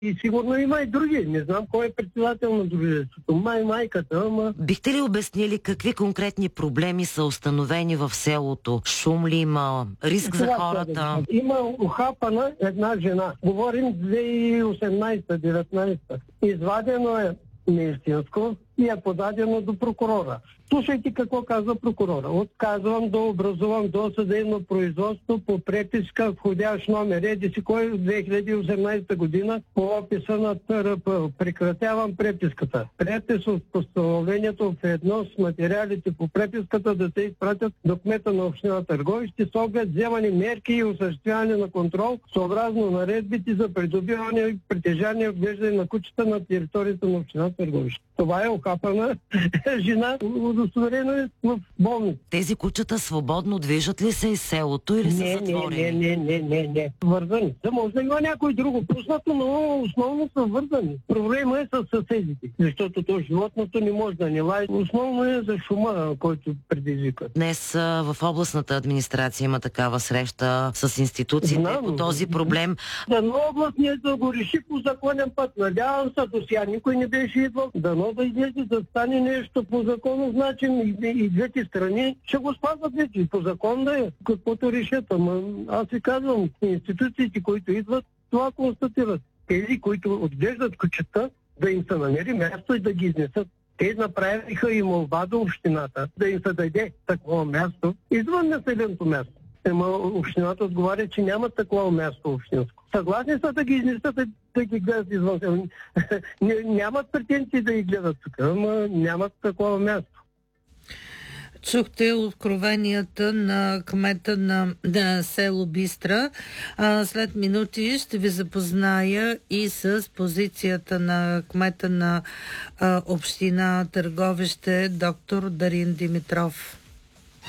И сигурно има и други. Не знам кой е председател на дружеството. Майката, ама... Бихте ли обяснили какви конкретни проблеми са установени в селото? Шум ли има? Риск за хората? Има ухапана една жена. Говорим 2018-19. Извадено е неистинско и е подадено до прокурора. Слушайте какво казва прокурора. Отказвам да образувам досъдебно производство по преписка входящ номер еди кой в 2018 година по описа на ТРП. Прекратявам преписката. Препис от постановлението в едно с материалите по преписката да се изпратят до кмета на община Търговище с оглед вземане мерки и осъществяване на контрол съобразно наредбите за придобиване и притежание и отглеждане на кучета на територията на община Търговище. Това е окапана жена, удостоверено е в болница. Тези кучета свободно движат ли се из селото или са затворени? Не. Вързани. Да може да има някой друго пуснато, но основно са вързани. Проблема е с съседите, защото то животното не може да не лае. Основно е за шума, който предизвика. Днес в областната администрация има такава среща с институциите по този проблем. Дано областният да го реши по законен път. Надявам се, до сега никой не беше идвал. Дано да излезе да стане нещо по законов начин и двете страни ще го спазват вече. По закон да е, каквото решат. Ама аз ви казвам, институциите, които идват, това констатират. Тези, които отглеждат кучета, да им се намери място и да ги изнесат. Те направиха и молба до общината да им се даде такова място извън населеното място. Ема общината отговаря, че няма такова място общинско. Съгласни са да ги изнесат, да ги гледат извън. Нямат претенции да ги гледат тук, ама нямат такова място. Чухте откровенията на кмета на село Бистра. След минути ще ви запозная и с позицията на кмета на община Търговище, доктор Дарин Димитров.